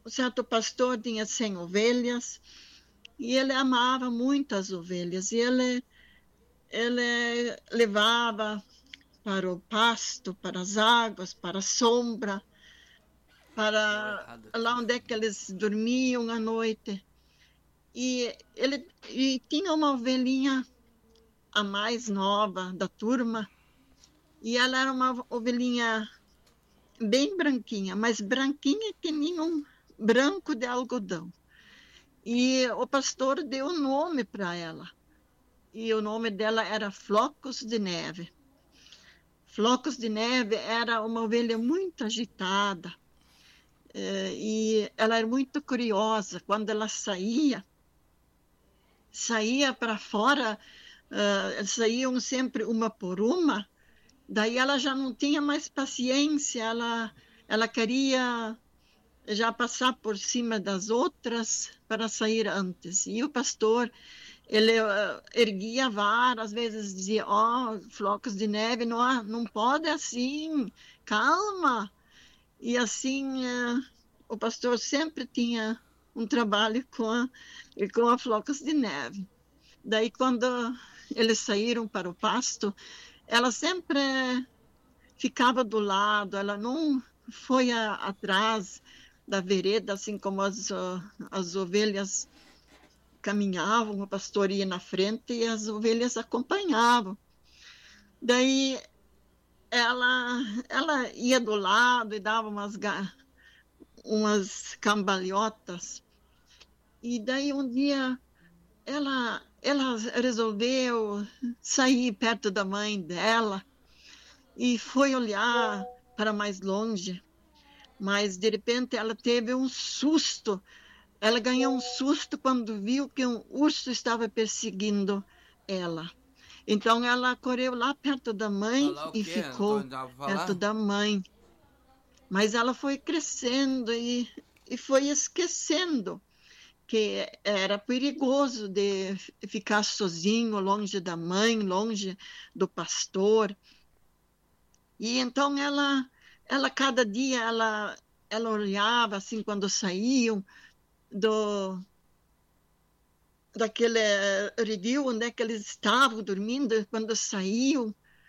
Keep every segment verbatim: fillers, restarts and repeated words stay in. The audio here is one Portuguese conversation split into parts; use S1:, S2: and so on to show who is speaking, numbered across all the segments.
S1: um certo pastor tinha cem ovelhas e ele amava muito as ovelhas. E ele, ele levava para o pasto, para as águas, para a sombra, para lá onde é que eles dormiam à noite. E ele e tinha uma ovelhinha, a mais nova da turma, e ela era uma ovelhinha bem branquinha, mas branquinha que nem um branco de algodão. E o pastor deu um nome para ela, e o nome dela era Flocos de Neve. Flocos de Neve era uma ovelha muito agitada, e ela era muito curiosa. Quando ela saía, saía para fora, uh, saíam sempre uma por uma, daí ela já não tinha mais paciência, ela, ela queria já passar por cima das outras para sair antes. E o pastor, ele uh, erguia a vara, às vezes dizia, ó, oh, Flocos de Neve, não, não pode assim, calma. E assim, uh, o pastor sempre tinha um trabalho com a, com a Flocos de Neve. Daí, quando eles saíram para o pasto, ela sempre ficava do lado, ela não foi a, atrás da vereda, assim como as, as ovelhas caminhavam, o pastor ia na frente e as ovelhas acompanhavam. Daí, ela, ela ia do lado e dava umas, umas cambalhotas. E daí, um dia, ela, ela resolveu sair perto da mãe dela e foi olhar para mais longe, mas de repente ela teve um susto. Ela ganhou um susto quando viu que um urso estava perseguindo ela. Então ela correu lá perto da mãe e ficou perto da mãe. Mas ela foi crescendo e, e foi esquecendo que era perigoso de ficar sozinho, longe da mãe, longe do pastor. E então ela, ela cada dia, ela, ela olhava assim quando saíam do, daquele redil onde é que eles estavam dormindo, quando saíam.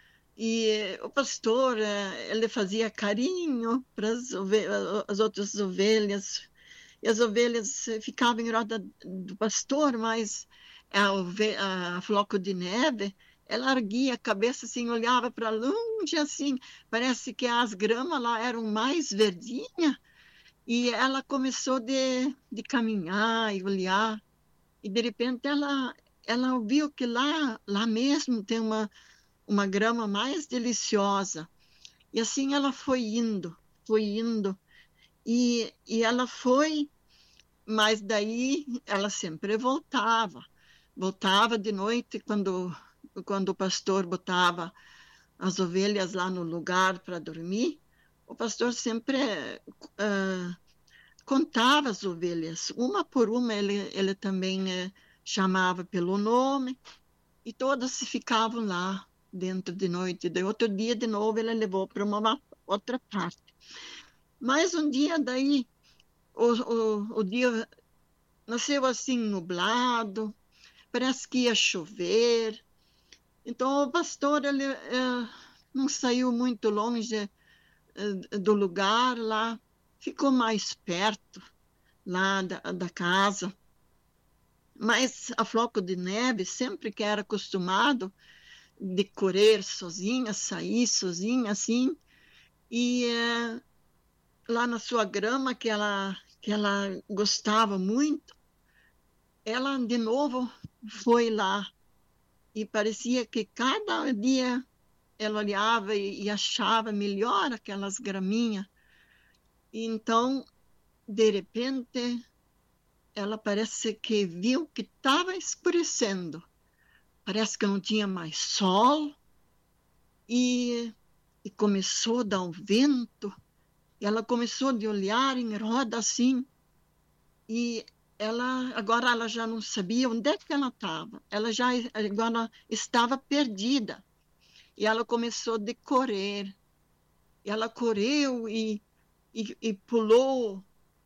S1: E o pastor, ele fazia carinho para as, as outras ovelhas, e as ovelhas ficavam em roda do pastor, mas a, ovelha, a Floco de Neve, ela erguia a cabeça assim, olhava para longe assim, parece que as gramas lá eram mais verdinhas, e ela começou de, de caminhar e olhar, e de repente ela, ela viu que lá, lá mesmo tem uma, uma grama mais deliciosa, e assim ela foi indo, foi indo, e, e ela foi, mas daí ela sempre voltava, voltava de noite quando, quando o pastor botava as ovelhas lá no lugar para dormir, o pastor sempre uh, contava as ovelhas, uma por uma ele, ele também uh, chamava pelo nome, e todas ficavam lá dentro de noite. Daí outro dia de novo ele levou para uma outra parte. Mas um dia daí, o, o, o dia nasceu assim nublado, parece que ia chover. Então o pastor ele, eh, não saiu muito longe eh, do lugar lá, ficou mais perto lá da, da casa. Mas a Floco de Neve, sempre que era acostumado de correr sozinha, sair sozinha assim, e eh, lá na sua grama que ela, que ela gostava muito, ela de novo foi lá e parecia que cada dia ela olhava e, e achava melhor aquelas graminhas. E então, de repente, ela parece que viu que estava escurecendo. Parece que não tinha mais sol e, e começou a dar um vento. E ela começou a olhar em roda assim e ela agora ela já não sabia onde é que ela estava. Ela já agora estava perdida. E ela começou a correr. E ela correu e, e, e pulou